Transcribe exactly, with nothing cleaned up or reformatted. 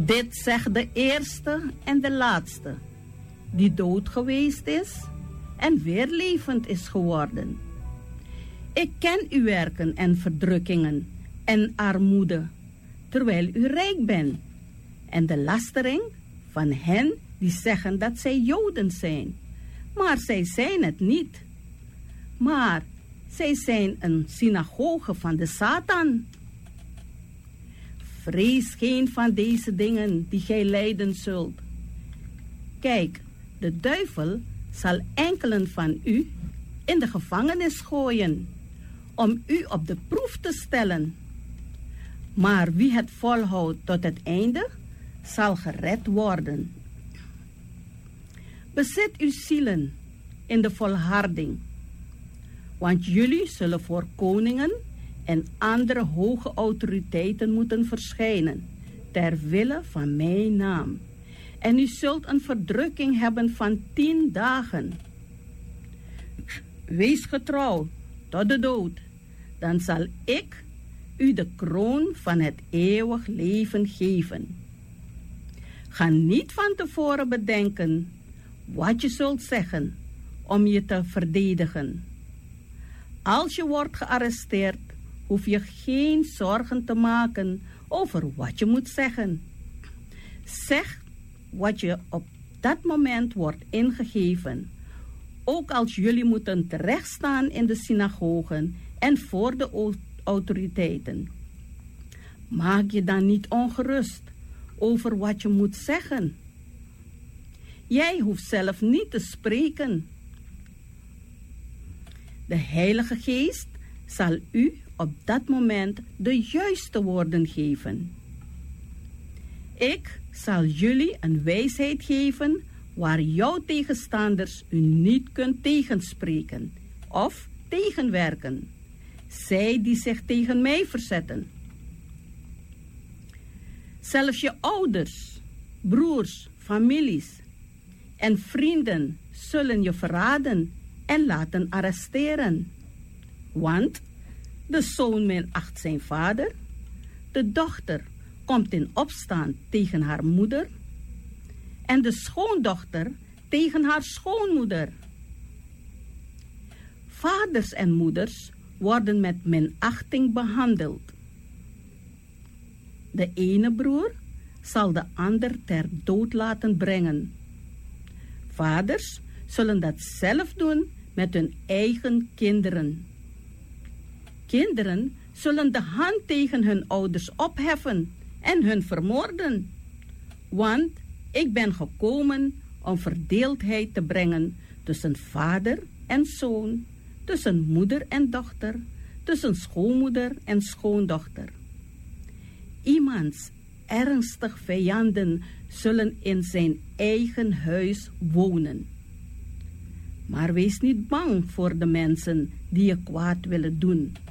Dit zegt de eerste en de laatste, die dood geweest is en weer levend is geworden. Ik ken uw werken en verdrukkingen en armoede, terwijl u rijk bent, en de lastering van hen die zeggen dat zij Joden zijn, maar zij zijn het niet. Maar zij zijn een synagoge van de Satan. Vrees geen van deze dingen die gij lijden zult. Kijk, de duivel zal enkelen van u in de gevangenis gooien, om u op de proef te stellen. Maar wie het volhoudt tot het einde, zal gered worden. Bezet uw zielen in de volharding, want jullie zullen voor koningen en andere hoge autoriteiten moeten verschijnen, ter wille van mijn naam. En u zult een verdrukking hebben van tien dagen. Wees getrouw tot de dood, dan zal ik u de kroon van het eeuwig leven geven. Ga niet van tevoren bedenken wat je zult zeggen om je te verdedigen. Als je wordt gearresteerd, hoef je geen zorgen te maken over wat je moet zeggen. Zeg wat je op dat moment wordt ingegeven, ook als jullie moeten terechtstaan in de synagogen en voor de autoriteiten. Maak je dan niet ongerust over wat je moet zeggen. Jij hoeft zelf niet te spreken. De Heilige Geest zal u op dat moment de juiste woorden geven. Ik zal jullie een wijsheid geven waar jouw tegenstanders u niet kunt tegenspreken of tegenwerken. Zij die zich tegen mij verzetten. Zelfs je ouders, broers, families en vrienden zullen je verraden en laten arresteren. Want de zoon minacht zijn vader, de dochter komt in opstand tegen haar moeder en de schoondochter tegen haar schoonmoeder. Vaders en moeders worden met minachting behandeld. De ene broer zal de ander ter dood laten brengen. Vaders zullen dat zelf doen met hun eigen kinderen. Kinderen zullen de hand tegen hun ouders opheffen en hun vermoorden. Want ik ben gekomen om verdeeldheid te brengen tussen vader en zoon, tussen moeder en dochter, tussen schoonmoeder en schoondochter. Iemands ernstig vijanden zullen in zijn eigen huis wonen. Maar wees niet bang voor de mensen die je kwaad willen doen.